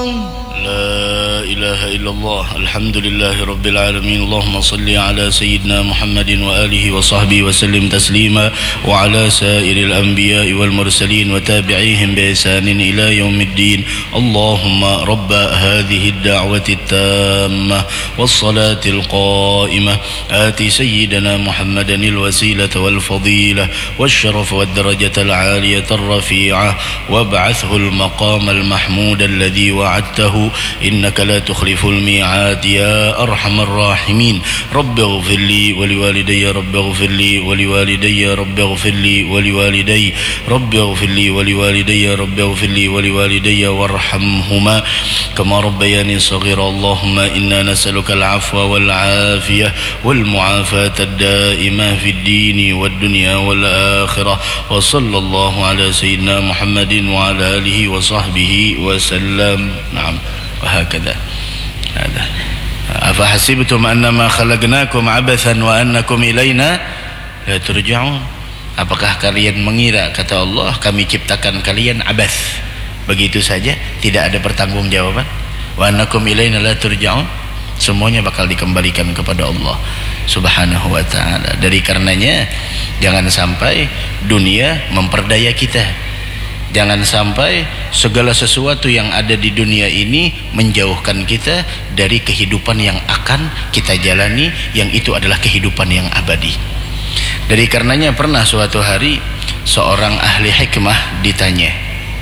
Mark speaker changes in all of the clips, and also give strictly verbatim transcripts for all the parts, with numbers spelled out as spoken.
Speaker 1: لا إله إلا الله الحمد لله رب العالمين اللهم صل على سيدنا محمد وآله وصحبه وسلم تسليما وعلى سائر الأنبياء والمرسلين وتابعيهم بإحسان إلى يوم الدين اللهم رب هذه الدعوة التامة والصلاة القائمة آت سيدنا محمدا الوسيلة والفضيلة والشرف والدرجة العالية الرفيعة وابعثه المقام المحمود الذي وعدته إنك لا تخلف الميعاد يا أرحم الراحمين رب اغفر لي ولوالدي رب اغفر لي ولوالدي رب اغفر لي ولوالدي رب اغفر لي ولوالدي رب اغفر لي ولوالدي وارحمهما كما ربياني صغيرا اللهم إنا نسألك العفو والعافية والمعافاة الدائمة في الدين والدنيا والآخرة وصلى الله على سيدنا محمد وعلى آله وصحبه وسلم نعم وهكذا هذا أفحسبتم أنما خلقناكم عبثا وأنكم إلينا لا ترجعون. Apakah kalian mengira, kata Allah, kami ciptakan kalian abath, begitu saja, tidak ada pertanggungjawaban? Wa annakum ilaina la turja'un, semuanya bakal dikembalikan kepada Allah Subhanahu wa ta'ala. Dari karenanya jangan sampai dunia memperdaya kita. Jangan sampai segala sesuatu yang ada di dunia ini menjauhkan kita dari kehidupan yang akan kita jalani, yang itu adalah kehidupan yang abadi. Dari karenanya pernah suatu hari seorang ahli hikmah ditanya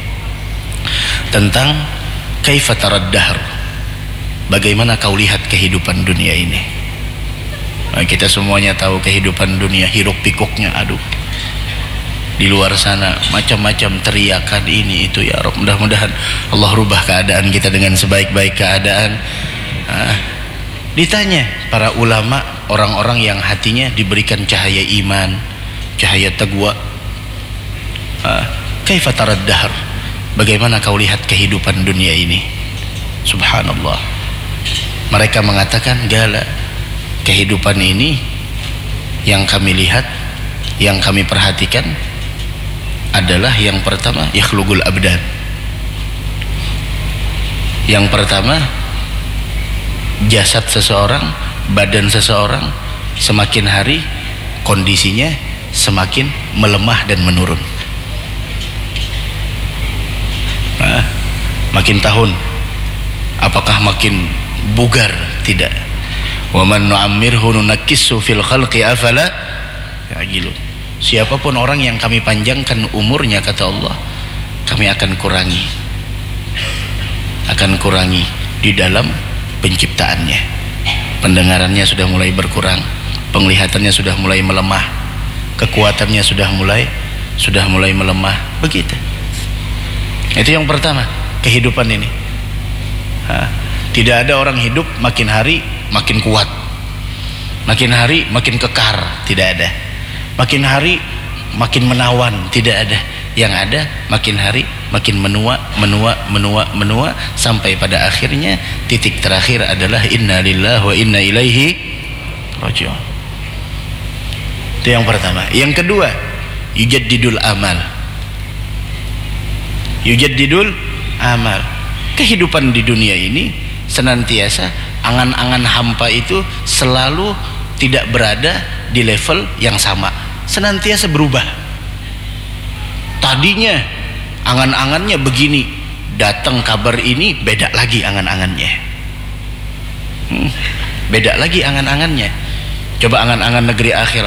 Speaker 1: tentang kaifa tarad dahr, bagaimana kau lihat kehidupan dunia ini. Nah, kita semuanya tahu kehidupan dunia hiruk pikuknya, aduh, di luar sana macam-macam teriakan ini itu, ya Rabb, mudah-mudahan Allah rubah keadaan kita dengan sebaik-baik keadaan. Nah, ditanya para ulama, orang-orang yang hatinya diberikan cahaya iman, cahaya taqwa, ah, kaifa tarad dahr, bagaimana kau lihat kehidupan dunia ini? Subhanallah, mereka mengatakan, gala, kehidupan ini yang kami lihat, yang kami perhatikan adalah yang pertama yakhlugul abdan. Yang pertama, jasad seseorang, badan seseorang semakin hari kondisinya semakin melemah dan menurun. Nah, makin tahun apakah makin bugar? Tidak. Wa man nu'ammirhu nunakkishu fil khalqi afala ya'qilun. Siapapun orang yang kami panjangkan umurnya, kata Allah, kami akan kurangi, akan kurangi di dalam penciptaannya. Pendengarannya sudah mulai berkurang, penglihatannya sudah mulai melemah, kekuatannya sudah mulai sudah mulai melemah. Begitu. Itu yang pertama, kehidupan ini. Ha, tidak ada orang hidup makin hari makin kuat, makin hari makin kekar, tidak ada. Makin hari makin menawan, tidak ada. Yang ada makin hari makin menua, menua, menua, menua, sampai pada akhirnya titik terakhir adalah inna lillahi wa inna ilaihi raji'un. Itu yang pertama. Yang kedua, yujaddidul amal. Yujaddidul amal. Kehidupan di dunia ini senantiasa angan-angan hampa itu selalu tidak berada di level yang sama, senantiasa berubah. Tadinya angan-angannya begini, datang kabar ini beda lagi angan-angannya, hmm, beda lagi angan-angannya. Coba angan-angan negeri akhirat.